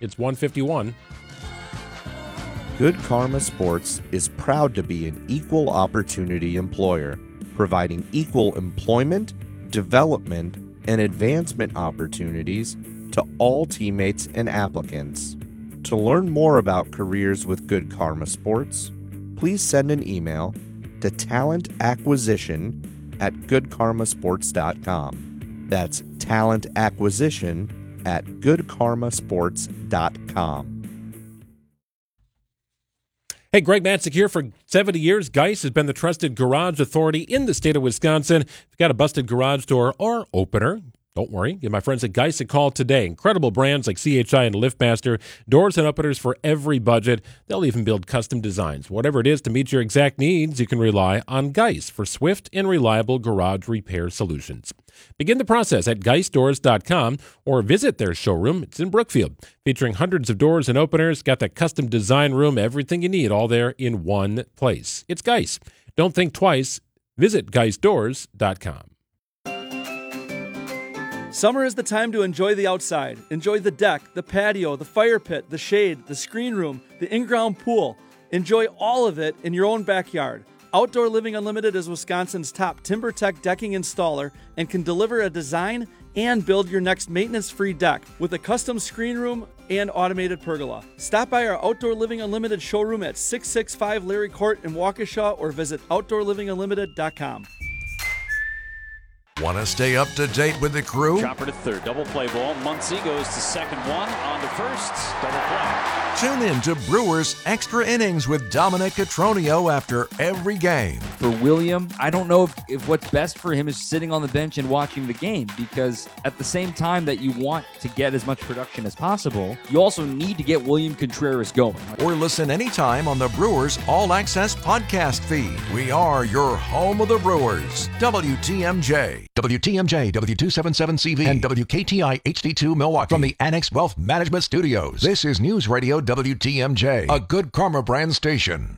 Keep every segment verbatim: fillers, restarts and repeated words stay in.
It's one fifty-one. Good Karma Sports is proud to be an equal opportunity employer, providing equal employment, development, and advancement opportunities to all teammates and applicants. To learn more about careers with Good Karma Sports, please send an email to talent acquisition at good karma sports dot com. That's talent acquisition at good karma sports dot com. Hey, Greg Matzik here. For seventy years, Geist has been the trusted garage authority in the state of Wisconsin. If you've got a busted garage door or opener, don't worry. Give my friends at Geist a call today. Incredible brands like C H I and LiftMaster. Doors and openers for every budget. They'll even build custom designs. Whatever it is to meet your exact needs, you can rely on Geist for swift and reliable garage repair solutions. Begin the process at geist doors dot com or visit their showroom. It's in Brookfield, featuring hundreds of doors and openers. Got that custom design room, everything you need, all there in one place. It's Geist. Don't think twice. Visit geist doors dot com. Summer is the time to enjoy the outside. Enjoy the deck, the patio, the fire pit, the shade, the screen room, the in-ground pool. Enjoy all of it in your own backyard. Outdoor Living Unlimited is Wisconsin's top TimberTech decking installer and can deliver a design and build your next maintenance-free deck with a custom screen room and automated pergola. Stop by our Outdoor Living Unlimited showroom at six sixty-five Larry Court in Waukesha or visit outdoor living unlimited dot com. Want to stay up to date with the crew? Chopper to third, double play ball. Muncy goes to second one, on to first, double play. Tune in to Brewers Extra Innings with Dominic Cotroneo after every game. For William, I don't know if, if what's best for him is sitting on the bench and watching the game, because at the same time that you want to get as much production as possible, you also need to get William Contreras going. Or listen anytime on the Brewers All Access podcast feed. We are your home of the Brewers. W T M J. W T M J, W two seventy-seven C V, and W K T I H D two Milwaukee. From the Annex Wealth Management Studios, this is News Radio W T M J, a Good Karma brand station.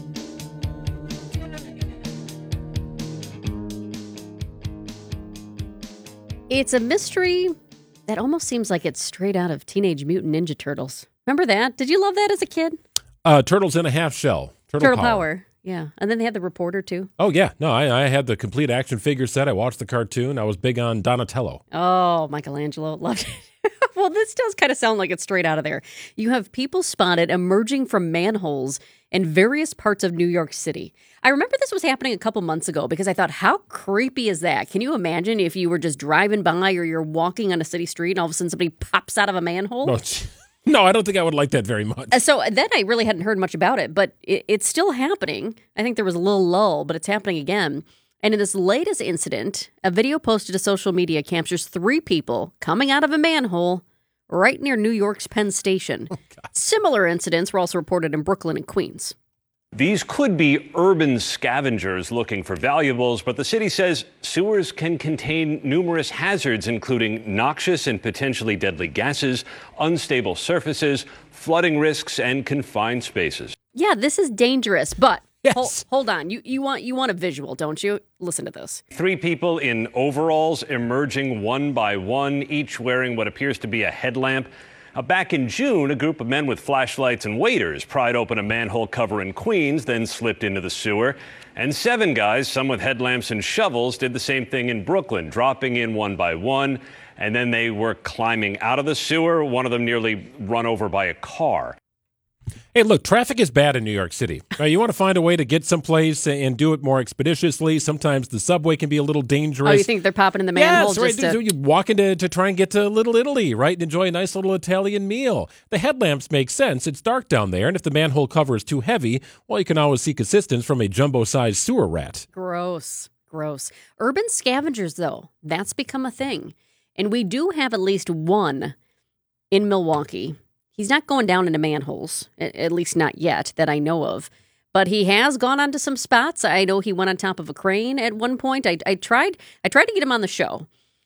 It's a mystery that almost seems like it's straight out of Teenage Mutant Ninja Turtles. Remember that? Did you love that as a kid? Uh, Turtles in a Half Shell. Turtle, Turtle Power. Power. Yeah. And then they had the reporter, too. Oh, yeah. No, I, I had the complete action figure set. I watched the cartoon. I was big on Donatello. Oh, Michelangelo. Loved it. Well, this does kind of sound like it's straight out of there. You have people spotted emerging from manholes in various parts of New York City. I remember this was happening a couple months ago because I thought, how creepy is that? Can you imagine if you were just driving by or you're walking on a city street and all of a sudden somebody pops out of a manhole? No, no, I don't think I would like that very much. Uh, So then I really hadn't heard much about it, but it, it's still happening. I think there was a little lull, but it's happening again. And in this latest incident, a video posted to social media captures three people coming out of a manhole right near New York's Penn Station. Oh, Similar incidents were also reported in Brooklyn and Queens. These could be urban scavengers looking for valuables, but the city says sewers can contain numerous hazards, including noxious and potentially deadly gases, unstable surfaces, flooding risks, and confined spaces. Yeah, this is dangerous, but Yes. hold, hold on. You you want you want a visual, don't you? Listen to this. Three people in overalls emerging one by one, each wearing what appears to be a headlamp. Uh, back in June, a group of men with flashlights and waders pried open a manhole cover in Queens, then slipped into the sewer. And seven guys, some with headlamps and shovels, did the same thing in Brooklyn, dropping in one by one. And then they were climbing out of the sewer, one of them nearly run over by a car. Hey, look, traffic is bad in New York City. Now, you want to find a way to get someplace and do it more expeditiously. Sometimes the subway can be a little dangerous. Oh, you think they're popping in the manhole? Yes, right. Just to... You walk into to try and get to Little Italy, right, and enjoy a nice little Italian meal. The headlamps make sense. It's dark down there, and if the manhole cover is too heavy, well, you can always seek assistance from a jumbo-sized sewer rat. Gross, gross. Urban scavengers, though, that's become a thing. And we do have at least one in Milwaukee. He's not going down into manholes, at least not yet, that I know of. But he has gone onto some spots. I know he went on top of a crane at one point. I, I tried I tried to get him on the show,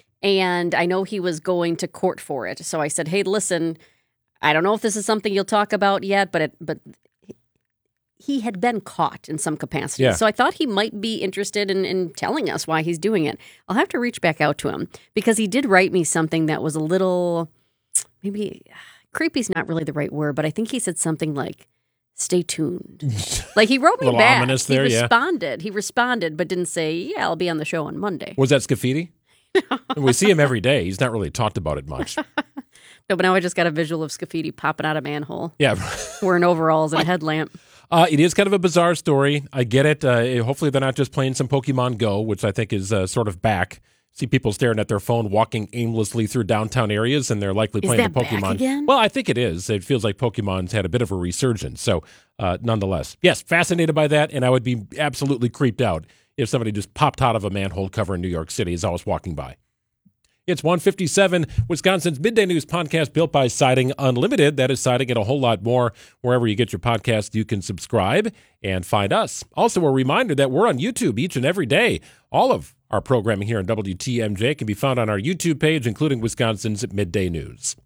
and I know he was going to court for it. So I said, hey, listen, I don't know if this is something you'll talk about yet, but it, but he had been caught in some capacity. Yeah. So I thought he might be interested in, in telling us why he's doing it. I'll have to reach back out to him because he did write me something that was a little, maybe... creepy's not really the right word, but I think he said something like, stay tuned. Like he wrote me Little back. ominous there, he yeah. responded. He responded, but didn't say, yeah, I'll be on the show on Monday. Was that Scafidi? We see him every day. He's not really talked about it much. No, but now I just got a visual of Scafidi popping out of manhole. Yeah. Wearing overalls and a headlamp. Uh, it is kind of a bizarre story. I get it. Uh, hopefully they're not just playing some Pokemon Go, which I think is uh, sort of back. See people staring at their phone, walking aimlessly through downtown areas, and they're likely Is playing that the back Pokemon. again? Well, I think it is. It feels like Pokemon's had a bit of a resurgence. So, uh, nonetheless, yes, fascinated by that, and I would be absolutely creeped out if somebody just popped out of a manhole cover in New York City as I was walking by. It's one fifty-seven, Wisconsin's Midday News podcast built by Siding Unlimited. That is Siding and a whole lot more. Wherever you get your podcast, you can subscribe and find us. Also, a reminder that we're on YouTube each and every day. All of our programming here on W T M J can be found on our YouTube page, including Wisconsin's Midday News.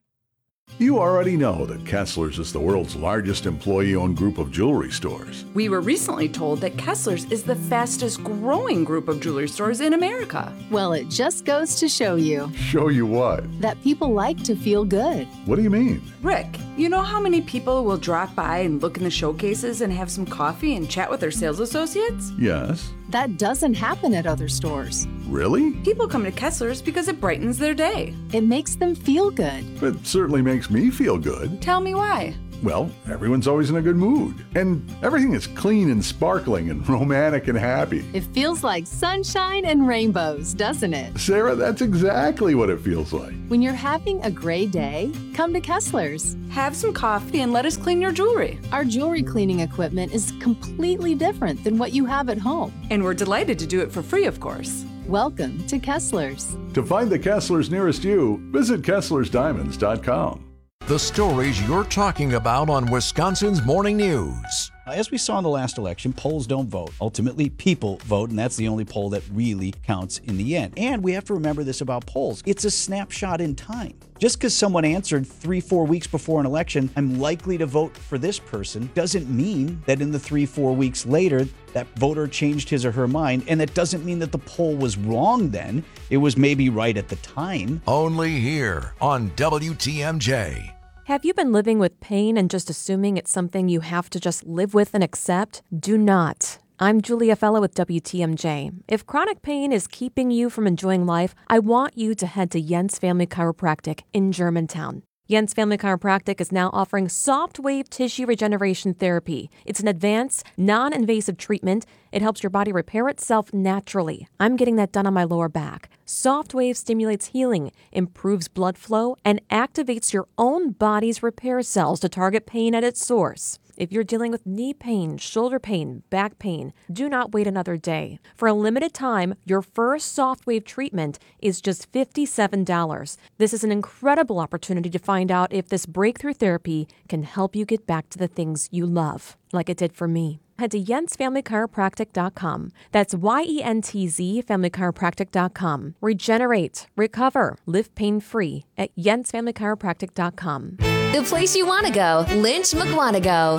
You already know that Kessler's is the world's largest employee-owned group of jewelry stores. We were recently told that Kessler's is the fastest growing group of jewelry stores in America. Well, it just goes to show you. Show you what? That people like to feel good. What do you mean? Rick, you know how many people will drop by and look in the showcases and have some coffee and chat with their sales associates? Yes. That doesn't happen at other stores. Really? People come to Kessler's because it brightens their day. It makes them feel good. It certainly makes me feel good. Tell me why. Well, everyone's always in a good mood. And everything is clean and sparkling and romantic and happy. It feels like sunshine and rainbows, doesn't it? Sarah, that's exactly what it feels like. When you're having a great day, come to Kessler's. Have some coffee and let us clean your jewelry. Our jewelry cleaning equipment is completely different than what you have at home. And we're delighted to do it for free, of course. Welcome to Kessler's. To find the Kessler's nearest you, visit Kessler's Diamonds dot com. The stories you're talking about on Wisconsin's Morning News. As we saw in the last election, polls don't vote. Ultimately, people vote, and that's the only poll that really counts in the end. And we have to remember this about polls. It's a snapshot in time. Just because someone answered three, four weeks before an election, I'm likely to vote for this person, doesn't mean that in the three, four weeks later, that voter changed his or her mind. And that doesn't mean that the poll was wrong then. It was maybe right at the time. Only here on W T M J. Have you been living with pain and just assuming it's something you have to just live with and accept? Do not. I'm Julia Fellow with W T M J. If chronic pain is keeping you from enjoying life, I want you to head to Jens Family Chiropractic in Germantown. Jens Family Chiropractic is now offering soft wave tissue regeneration therapy. It's an advanced, non-invasive treatment. It helps your body repair itself naturally. I'm getting that done on my lower back. Soft wave stimulates healing, improves blood flow, and activates your own body's repair cells to target pain at its source. If you're dealing with knee pain, shoulder pain, back pain, do not wait another day. For a limited time, your first Softwave treatment is just fifty-seven dollars. This is an incredible opportunity to find out if this breakthrough therapy can help you get back to the things you love, like it did for me. Head to jens family chiropractic dot com. That's Y E N T Z family chiropractic dot com. Regenerate, recover, live pain-free at jens family chiropractic dot com. The place you want to go, Lynch McWanago.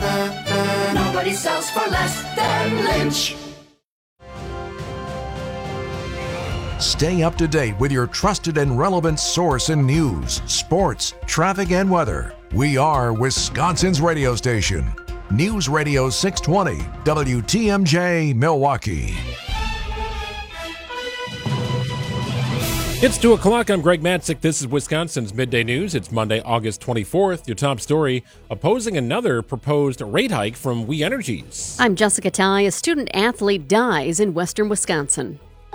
Nobody sells for less than Lynch. Stay up to date with your trusted and relevant source in news, sports, traffic, and weather. We are Wisconsin's radio station. News Radio six twenty, W T M J, Milwaukee. It's two o'clock. I'm Greg Matzik. This is Wisconsin's Midday News. It's Monday, August twenty-fourth. Your top story, opposing another proposed rate hike from We Energies. I'm Jessica Ty. A student athlete dies in western Wisconsin.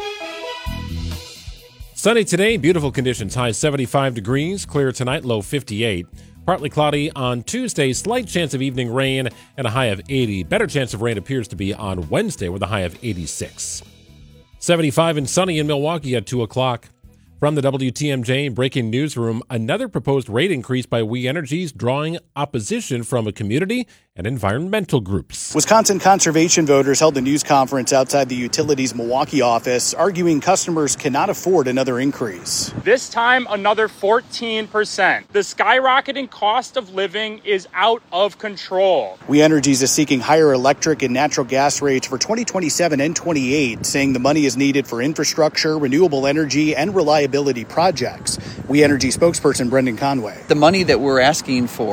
Sunny today, beautiful conditions. High seventy-five degrees, clear tonight, low fifty-eight. Partly cloudy on Tuesday, slight chance of evening rain and a high of eighty. Better chance of rain appears to be on Wednesday with a high of eighty-six. seventy-five and sunny in Milwaukee at two o'clock. From the W T M J Breaking Newsroom, another proposed rate increase by We Energies drawing opposition from a community and environmental groups. Wisconsin conservation voters held a news conference outside the utility's Milwaukee office, arguing customers cannot afford another increase. This time, another fourteen percent. The skyrocketing cost of living is out of control. We Energies is seeking higher electric and natural gas rates for twenty twenty-seven and twenty-eight, saying the money is needed for infrastructure, renewable energy, and reliability projects. We Energy spokesperson Brendan Conway. The money that we're asking for